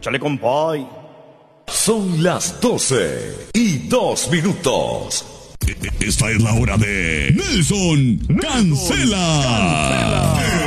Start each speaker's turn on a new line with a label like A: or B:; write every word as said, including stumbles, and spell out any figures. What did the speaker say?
A: Chale, compay.
B: Son las doce y dos minutos.
C: Esta es la hora de Nelson Cancela. Cancela.